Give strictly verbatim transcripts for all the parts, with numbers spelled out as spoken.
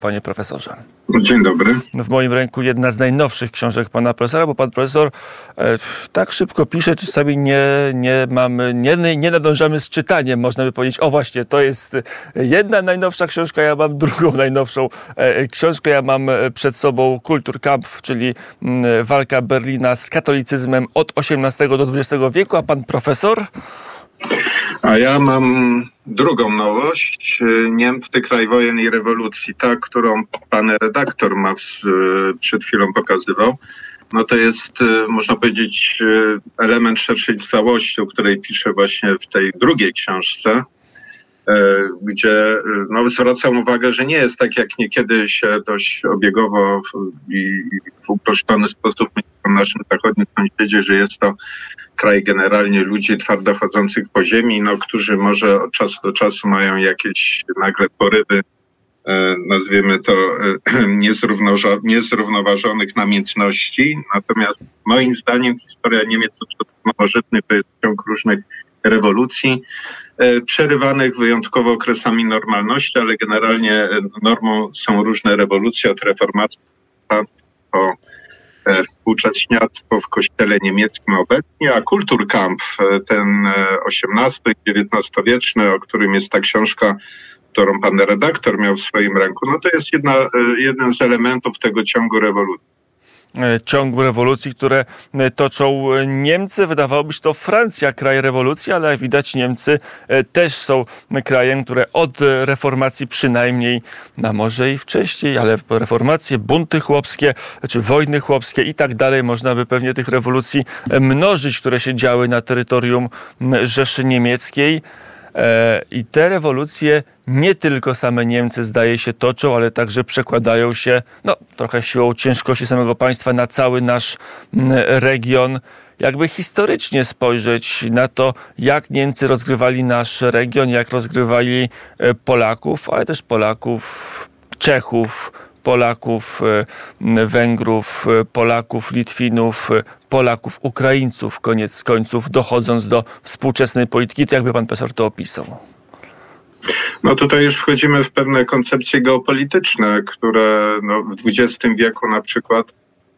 Panie profesorze. Dzień dobry. W moim ręku jedna z najnowszych książek pana profesora, bo pan profesor e, tak szybko pisze, czasami nie, nie mamy, nie, nie nadążamy z czytaniem. Można by powiedzieć, o właśnie, to jest jedna najnowsza książka, ja mam drugą najnowszą e, książkę. Ja mam przed sobą Kulturkampf, czyli m, walka Berlina z katolicyzmem od osiemnastego do dwudziestego wieku, a pan profesor? A ja mam drugą nowość, Niemcy, kraj wojen i rewolucji, ta, którą pan redaktor ma przed chwilą pokazywał. No to jest, można powiedzieć, element szerszej całości, o której piszę właśnie w tej drugiej książce, gdzie no, zwracam uwagę, że nie jest tak, jak niekiedy się dość obiegowo i w uproszczony sposób w naszym zachodnim sąsiedzie, że jest to kraj generalnie ludzi twardo chodzących po ziemi, no, którzy może od czasu do czasu mają jakieś nagle porywy, e, nazwijmy to e, niezrównoża- niezrównoważonych namiętności. Natomiast moim zdaniem historia Niemiec od nowożytnych to jest ciąg różnych rewolucji, e, przerywanych wyjątkowo okresami normalności, ale generalnie normą są różne rewolucje od reformacji po współcześniactwo w kościele niemieckim obecnie, a Kulturkampf, ten osiemnasty dziewiętnastowieczny, o którym jest ta książka, którą pan redaktor miał w swoim ręku, no to jest jedna, jeden z elementów tego ciągu rewolucji. Ciągu rewolucji, które toczą Niemcy. Wydawałoby się to Francja, kraj rewolucji, ale jak widać Niemcy też są krajem, które od reformacji przynajmniej, a może i wcześniej, ale reformacje, bunty chłopskie, czy wojny chłopskie i tak dalej, można by pewnie tych rewolucji mnożyć, które się działy na terytorium Rzeszy Niemieckiej. I te rewolucje nie tylko same Niemcy, zdaje się, toczą, ale także przekładają się, no trochę siłą ciężkości samego państwa, na cały nasz region. Jakby historycznie spojrzeć na to, jak Niemcy rozgrywali nasz region, jak rozgrywali Polaków, ale też Polaków, Czechów, Polaków, Węgrów, Polaków, Litwinów, Polaków, Ukraińców, koniec końców, dochodząc do współczesnej polityki, to jakby pan profesor to opisał? No tutaj już wchodzimy w pewne koncepcje geopolityczne, które no, w dwudziestym wieku na przykład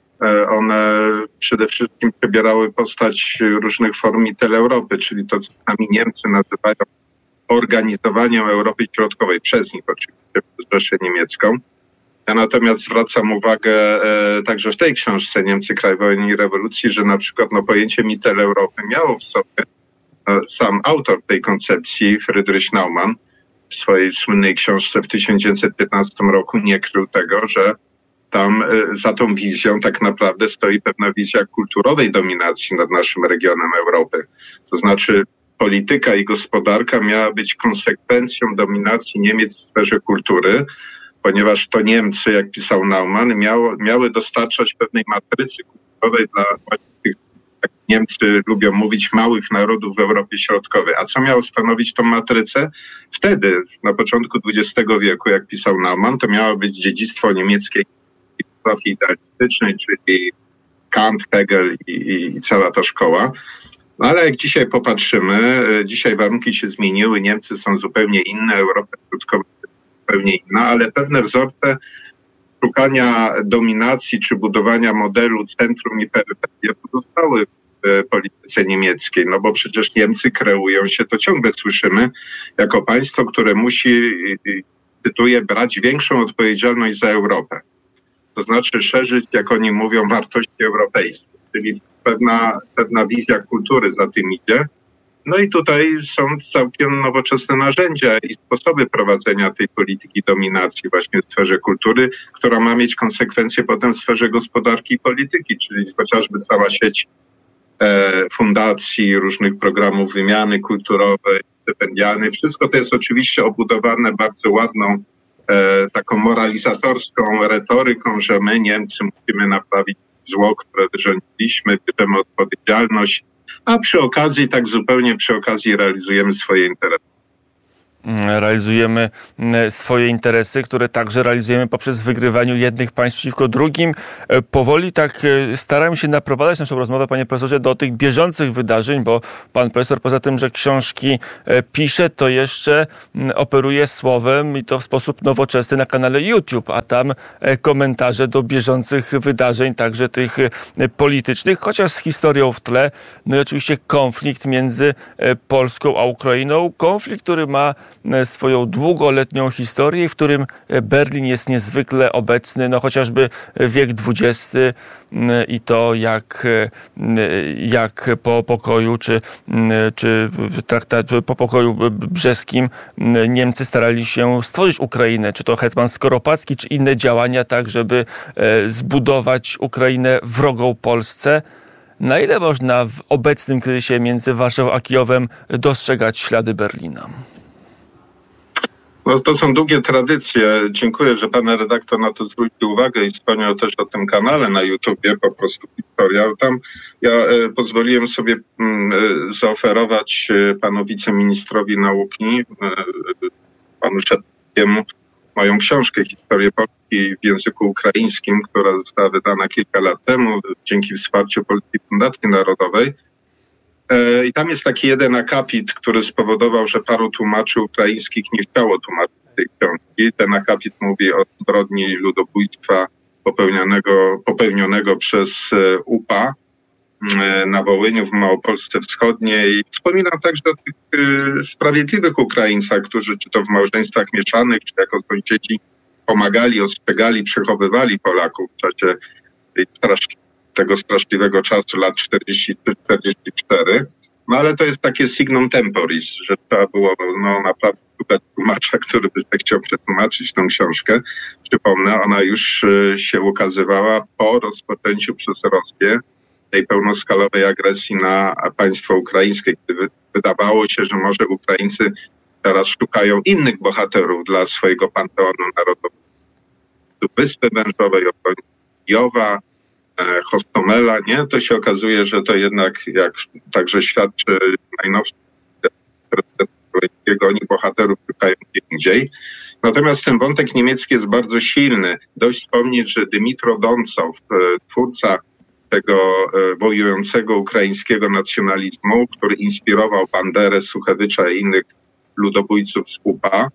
one przede wszystkim przybierały postać różnych form Mitteleuropy, czyli to, co sami Niemcy nazywają organizowaniem Europy Środkowej, przez nich oczywiście, przez Rzeszę Niemiecką. Ja natomiast zwracam uwagę e, także w tej książce Niemcy, kraj wojen i rewolucji, że na przykład no, pojęcie Mitteleuropy miało w sobie e, sam autor tej koncepcji, Friedrich Naumann, w swojej słynnej książce w tysiąc dziewięćset piętnastym roku nie krył tego, że tam e, za tą wizją tak naprawdę stoi pewna wizja kulturowej dominacji nad naszym regionem Europy. To znaczy polityka i gospodarka miała być konsekwencją dominacji Niemiec w sferze kultury, ponieważ to Niemcy, jak pisał Naumann, miało, miały dostarczać pewnej matrycy kulturowej dla właśnie tych, jak Niemcy lubią mówić, małych narodów w Europie Środkowej. A co miało stanowić tą matrycę? Wtedy, na początku dwudziestego wieku, jak pisał Naumann, to miało być dziedzictwo niemieckiej filozofii idealistycznej, czyli Kant, Hegel i, i, i cała ta szkoła. No ale jak dzisiaj popatrzymy, dzisiaj warunki się zmieniły, Niemcy są zupełnie inne, Europa Środkowa zupełnie inna, ale pewne wzorce szukania dominacji czy budowania modelu centrum i peryferii pozostały w polityce niemieckiej, no bo przecież Niemcy kreują się, to ciągle słyszymy, jako państwo, które musi, cytuję, brać większą odpowiedzialność za Europę. To znaczy szerzyć, jak oni mówią, wartości europejskie, czyli pewna, pewna wizja kultury za tym idzie. No i tutaj są całkiem nowoczesne narzędzia i sposoby prowadzenia tej polityki dominacji właśnie w sferze kultury, która ma mieć konsekwencje potem w sferze gospodarki i polityki, czyli chociażby cała sieć e, fundacji, różnych programów wymiany kulturowej, stypendialnej. Wszystko to jest oczywiście obudowane bardzo ładną e, taką moralizatorską retoryką, że my Niemcy musimy naprawić zło, które wyrządziliśmy, bierzemy odpowiedzialność, a przy okazji, tak zupełnie przy okazji realizujemy swoje interesy. realizujemy swoje interesy, które także realizujemy poprzez wygrywaniu jednych państw przeciwko drugim. Powoli tak staramy się naprowadzać naszą rozmowę, panie profesorze, do tych bieżących wydarzeń, bo pan profesor poza tym, że książki pisze, to jeszcze operuje słowem i to w sposób nowoczesny na kanale YouTube, a tam komentarze do bieżących wydarzeń, także tych politycznych, chociaż z historią w tle. No i oczywiście konflikt między Polską a Ukrainą. Konflikt, który ma swoją długoletnią historię, w którym Berlin jest niezwykle obecny, no chociażby wiek dwudziesty i to jak, jak po pokoju, czy, czy traktat po pokoju brzeskim Niemcy starali się stworzyć Ukrainę, czy to hetman Skoropadzki, czy inne działania, tak żeby zbudować Ukrainę wrogą Polsce. Na ile można w obecnym kryzysie między Warszawą a Kijowem dostrzegać ślady Berlina? No to są długie tradycje. Dziękuję, że pan redaktor na to zwrócił uwagę i wspomniał też o tym kanale na YouTubie, po prostu historia. Tam ja e, pozwoliłem sobie m, e, zaoferować e, panu wiceministrowi nauki, e, panu Szepkiemu, moją książkę Historię Polski w języku ukraińskim, która została wydana kilka lat temu dzięki wsparciu Polskiej Fundacji Narodowej. I tam jest taki jeden akapit, który spowodował, że paru tłumaczy ukraińskich nie chciało tłumaczyć tej książki. Ten akapit mówi o zbrodni ludobójstwa popełnionego, popełnionego przez U P A na Wołyniu, w Małopolsce Wschodniej. Wspominam także o tych sprawiedliwych Ukraińcach, którzy czy to w małżeństwach mieszanych, czy jako sąsiedzi pomagali, ostrzegali, przechowywali Polaków w czasie tej tego straszliwego czasu lat czterdzieści trzy czterdzieści cztery. No ale to jest takie signum temporis, że trzeba było no, naprawdę szukać tłumacza, który by chciał przetłumaczyć tę książkę. Przypomnę, ona już się ukazywała po rozpoczęciu przez Rosję tej pełnoskalowej agresji na państwo ukraińskie, kiedy wydawało się, że może Ukraińcy teraz szukają innych bohaterów dla swojego panteonu narodowego. Wyspy Wężowej, Kijowa, Hostomela, nie? To się okazuje, że to jednak, jak także świadczy najnowszy oni bohaterów szukają gdzie indziej. Natomiast ten wątek niemiecki jest bardzo silny. Dość wspomnieć, że Dymitro Doncow, twórca tego wojującego ukraińskiego nacjonalizmu, który inspirował Banderę, Suchewycza i innych ludobójców z U P A,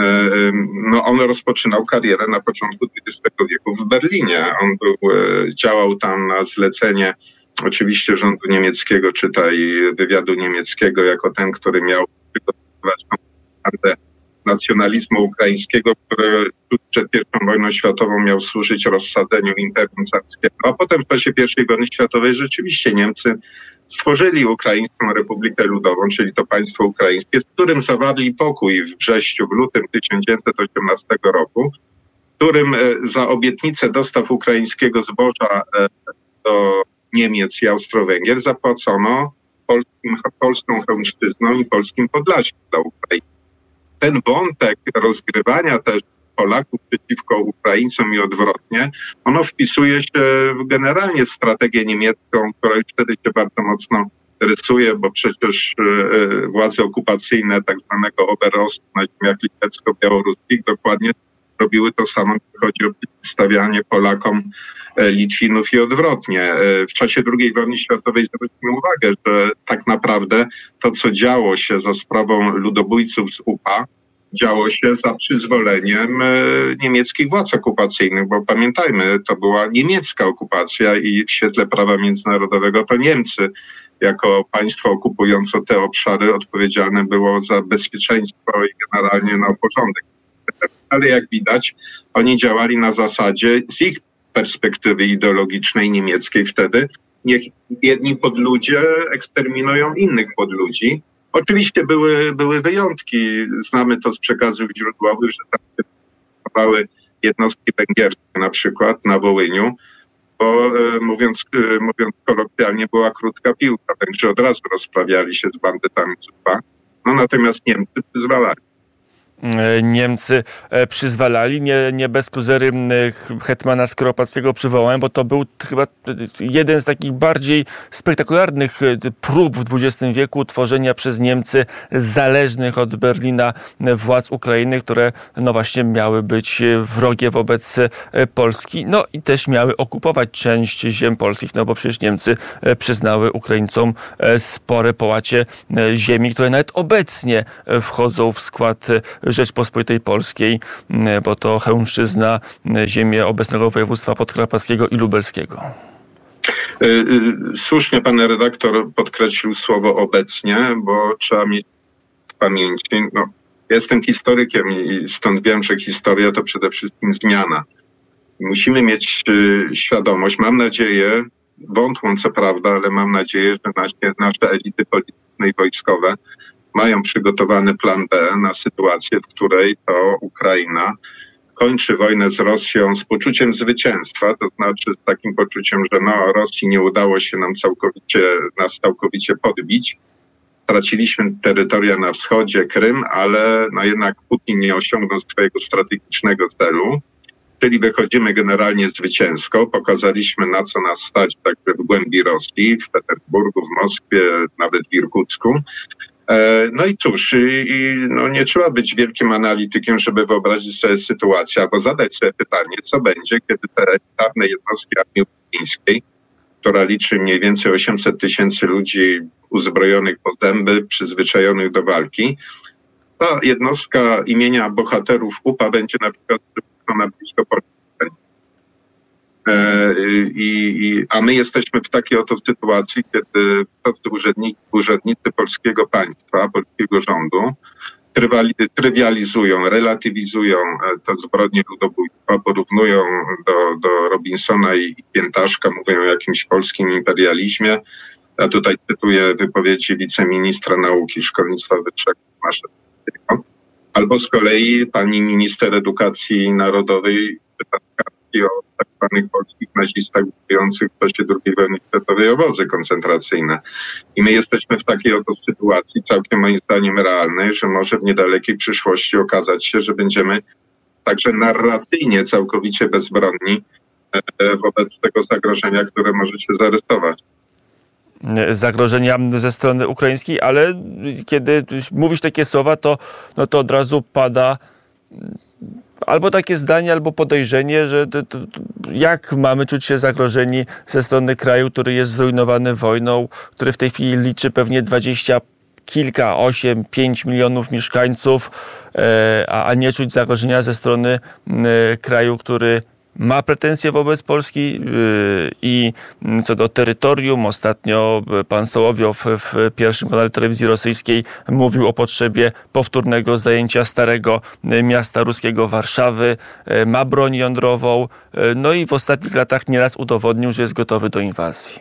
no on rozpoczynał karierę na początku dwudziestego wieku w Berlinie. On był, działał tam na zlecenie oczywiście rządu niemieckiego, czytaj wywiadu niemieckiego, jako ten, który miał przygotowywać kartę nacjonalizmu ukraińskiego, który przed pierwszą wojną światową miał służyć rozsadzeniu Imperium Carskiego. A potem w czasie pierwszej wojny światowej rzeczywiście Niemcy stworzyli Ukraińską Republikę Ludową, czyli to państwo ukraińskie, z którym zawarli pokój w Brześciu w lutym tysiąc dziewięćset osiemnastego roku, w którym za obietnicę dostaw ukraińskiego zboża do Niemiec i Austro-Węgier zapłacono polskim, polską Chełmszczyzną i polskim Podlasiem dla Ukrainy. Ten wątek rozgrywania też Polaków przeciwko Ukraińcom i odwrotnie, ono wpisuje się generalnie w strategię niemiecką, która już wtedy się bardzo mocno rysuje, bo przecież władze okupacyjne tak zwanego Oberostu na ziemiach litewsko-białoruskich dokładnie robiły to samo, jeśli chodzi o przeciwstawianie Polakom Litwinów i odwrotnie. W czasie drugiej wojny światowej zwróćmy uwagę, że tak naprawdę to, co działo się za sprawą ludobójców z U P A, działo się za przyzwoleniem niemieckich władz okupacyjnych, bo pamiętajmy, to była niemiecka okupacja i w świetle prawa międzynarodowego to Niemcy jako państwo okupujące te obszary odpowiedzialne było za bezpieczeństwo i generalnie na porządek. Ale jak widać, oni działali na zasadzie z ich perspektywy ideologicznej niemieckiej wtedy, niech jedni podludzie eksterminują innych podludzi. Oczywiście były, były wyjątki. Znamy to z przekazów źródłowych, że tam się działały jednostki węgierskie na przykład na Wołyniu, bo mówiąc, mówiąc kolokwialnie była krótka piłka. Węgrzy od razu rozprawiali się z bandytami z U P A. No natomiast Niemcy przyzwalali. Niemcy przyzwalali. Nie, nie bez kozery hetmana Skoropadzkiego przywołałem, bo to był chyba jeden z takich bardziej spektakularnych prób w dwudziestym wieku tworzenia przez Niemcy zależnych od Berlina władz Ukrainy, które no właśnie miały być wrogie wobec Polski, no i też miały okupować część ziem polskich, no bo przecież Niemcy przyznały Ukraińcom spore połacie ziemi, które nawet obecnie wchodzą w skład Rzeczpospolitej Polskiej, bo to Chełmszczyzna, ziemie obecnego województwa podkarpackiego i lubelskiego. Słusznie pan redaktor podkreślił słowo obecnie, bo trzeba mieć w pamięci, no, jestem historykiem i stąd wiem, że historia to przede wszystkim zmiana. Musimy mieć świadomość, mam nadzieję, wątłą co prawda, ale mam nadzieję, że nasze, nasze elity polityczne i wojskowe mają przygotowany plan B na sytuację, w której to Ukraina kończy wojnę z Rosją z poczuciem zwycięstwa, to znaczy z takim poczuciem, że no, Rosji nie udało się nam całkowicie, nas całkowicie podbić. Straciliśmy terytoria na wschodzie, Krym, ale no jednak Putin nie osiągnął swojego strategicznego celu, czyli wychodzimy generalnie zwycięsko. Pokazaliśmy, na co nas stać także w głębi Rosji, w Petersburgu, w Moskwie, nawet w Irkucku. No i cóż, i, no nie trzeba być wielkim analitykiem, żeby wyobrazić sobie sytuację albo zadać sobie pytanie, co będzie, kiedy te elitarne jednostki armii ukraińskiej, która liczy mniej więcej osiemset tysięcy ludzi uzbrojonych po zęby, przyzwyczajonych do walki, ta jednostka imienia bohaterów U P A będzie na przykład na blisko Polski. I, i, a my jesteśmy w takiej oto sytuacji, kiedy urzędnicy, urzędnicy polskiego państwa, polskiego rządu trywializują, relatywizują to zbrodnie ludobójstwa, porównują do, do Robinsona i Piętaszka, mówią o jakimś polskim imperializmie. Ja tutaj cytuję wypowiedzi wiceministra nauki i szkolnictwa wyższego Maszewskiego. Albo z kolei pani minister edukacji narodowej o tak zwanych polskich nazistach żyjących w czasie drugiej wojny światowej obozy koncentracyjne. I my jesteśmy w takiej oto sytuacji, całkiem moim zdaniem realnej, że może w niedalekiej przyszłości okazać się, że będziemy także narracyjnie całkowicie bezbronni wobec tego zagrożenia, które może się zarysować. Zagrożenia ze strony ukraińskiej, ale kiedy mówisz takie słowa, to, no to od razu pada albo takie zdanie, albo podejrzenie, że to, to, jak mamy czuć się zagrożeni ze strony kraju, który jest zrujnowany wojną, który w tej chwili liczy pewnie dwadzieścia kilka, osiem, pięć milionów mieszkańców, a, a nie czuć zagrożenia ze strony kraju, który ma pretensje wobec Polski i co do terytorium. Ostatnio pan Sołowiow w pierwszym kanale telewizji rosyjskiej mówił o potrzebie powtórnego zajęcia starego miasta ruskiego Warszawy. Ma broń jądrową. No i w ostatnich latach nieraz udowodnił, że jest gotowy do inwazji.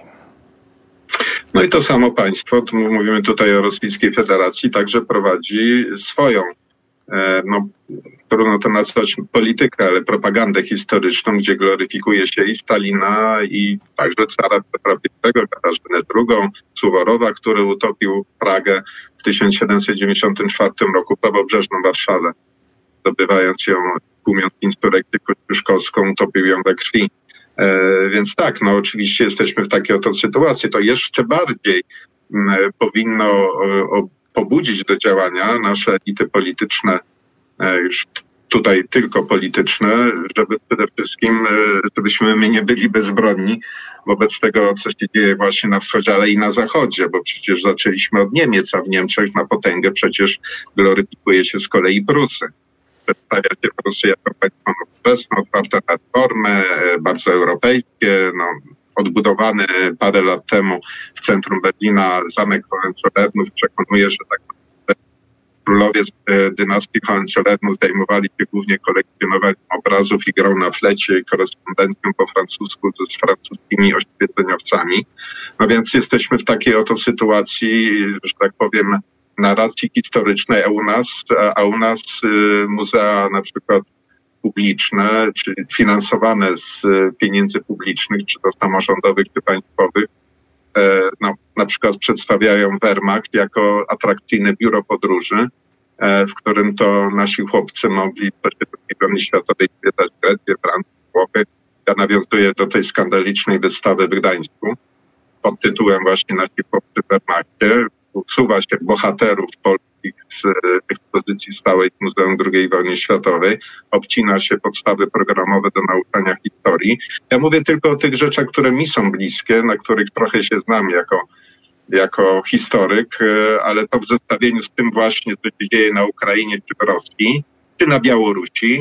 No i to samo państwo, tu mówimy tutaj o Rosyjskiej Federacji, także prowadzi swoją, no trudno to nazwać politykę, ale propagandę historyczną, gdzie gloryfikuje się i Stalina, i także cara Petra Pierwszego, Katarzynę drugą, Suworowa, który utopił Pragę w tysiąc siedemset dziewięćdziesiątym czwartym roku, prawobrzeżną Warszawę, zdobywając ją, tłumiąc insurekcję kościuszkowską, utopił ją we krwi. E, więc tak, no oczywiście jesteśmy w takiej oto sytuacji. To jeszcze bardziej m, powinno o, pobudzić do działania nasze elity polityczne, już tutaj tylko polityczne, żeby przede wszystkim, żebyśmy my nie byli bezbronni wobec tego, co się dzieje właśnie na wschodzie, ale i na zachodzie, bo przecież zaczęliśmy od Niemiec, a w Niemczech na potęgę przecież gloryfikuje się z kolei Prusy. Przedstawia się Prusy jako państwo nowoczesne, otwarte na reformy, bardzo europejskie, no, odbudowany parę lat temu w centrum Berlina zamek Hohenzollernów przekonuje, że tak królowie z dynastii Hohenzollernów zajmowali się głównie kolekcjonowaniem obrazów i grą na flecie i korespondencją po francusku z francuskimi oświeceniowcami. No więc jesteśmy w takiej oto sytuacji, że tak powiem, narracji historycznej, a u nas, a u nas muzea na przykład publiczne, czy finansowane z pieniędzy publicznych, czy to samorządowych, czy państwowych, no, na przykład przedstawiają Wehrmacht jako atrakcyjne biuro podróży, w którym to nasi chłopcy mogli w czasie drugiej wojny światowej zwiedzać Grecję, Francję, Włochy. Ja nawiązuję do tej skandalicznej wystawy w Gdańsku pod tytułem właśnie Nasi chłopcy w Wehrmachcie. Usuwa się bohaterów polskich z ekspozycji stałej z Muzeum drugiej wojny światowej. Obcina się podstawy programowe do nauczania historii. Ja mówię tylko o tych rzeczach, które mi są bliskie, na których trochę się znam jako jako historyk, ale to w zestawieniu z tym właśnie, co się dzieje na Ukrainie, czy w Rosji, czy na Białorusi,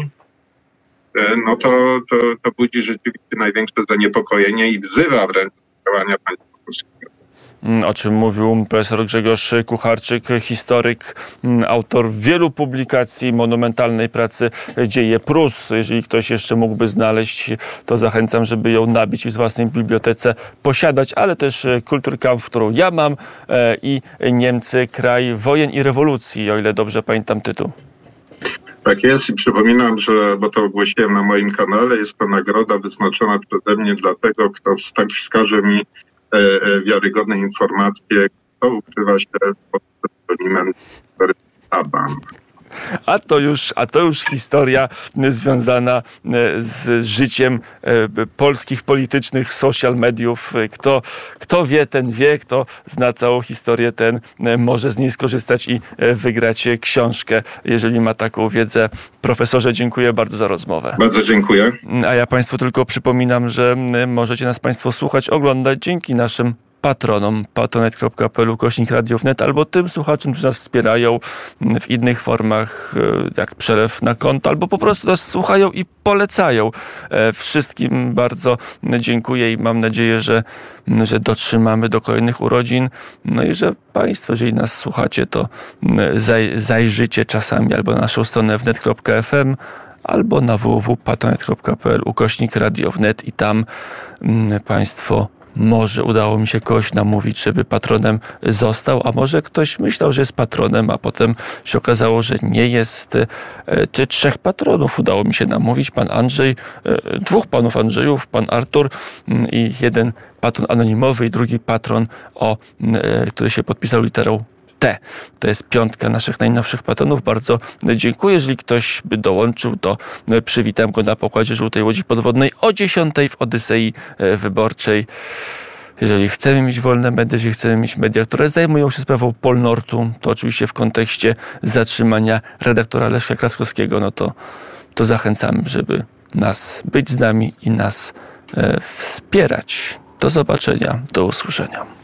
no to, to, to budzi rzeczywiście największe zaniepokojenie i wzywa wręcz do działania państwa polskiego. O czym mówił profesor Grzegorz Kucharczyk, historyk, autor wielu publikacji, monumentalnej pracy Dzieje Prus. Jeżeli ktoś jeszcze mógłby znaleźć, to zachęcam, żeby ją nabić i w własnej bibliotece posiadać, ale też Kulturkampf, którą ja mam, i Niemcy, kraj wojen i rewolucji, o ile dobrze pamiętam tytuł. Tak jest i przypominam, że, bo to ogłosiłem na moim kanale, jest to nagroda wyznaczona przeze mnie dla tego, kto tak wskaże mi e, e, wiarygodne informacje, kto ukrywa się pod pseudonimem Aban. A to już, a to już historia związana z życiem polskich politycznych social mediów. Kto, kto wie, ten wie, kto zna całą historię, ten może z niej skorzystać i wygrać książkę, jeżeli ma taką wiedzę. Profesorze, dziękuję bardzo za rozmowę. Bardzo dziękuję. A ja Państwu tylko przypominam, że możecie nas Państwo słuchać, oglądać dzięki naszym patronom, patronite kropka p l ukośnik radio kropka net, albo tym słuchaczom, którzy nas wspierają w innych formach, jak przelew na konto, albo po prostu nas słuchają i polecają. Wszystkim bardzo dziękuję i mam nadzieję, że, że dotrzymamy do kolejnych urodzin. No i że Państwo, jeżeli nas słuchacie, to zaj, zajrzycie czasami albo na naszą stronę wnet kropka f m, albo na w w w kropka patronite kropka p l ukośnik radio kropka net i tam Państwo może udało mi się kogoś namówić, żeby patronem został, a może ktoś myślał, że jest patronem, a potem się okazało, że nie jest. Ty trzech patronów udało mi się namówić. Pan Andrzej, dwóch panów Andrzejów, pan Artur i jeden patron anonimowy i drugi patron, o, który się podpisał literą T. To jest piątka naszych najnowszych patronów. Bardzo dziękuję. Jeżeli ktoś by dołączył, to przywitam go na pokładzie żółtej łodzi podwodnej o dziesiątej w Odysei Wyborczej. Jeżeli chcemy mieć wolne media, jeżeli chcemy mieć media, które zajmują się sprawą Polnortu, to oczywiście w kontekście zatrzymania redaktora Leszka Kraskowskiego, no to, to zachęcamy, żeby nas być z nami i nas e, wspierać. Do zobaczenia, do usłyszenia.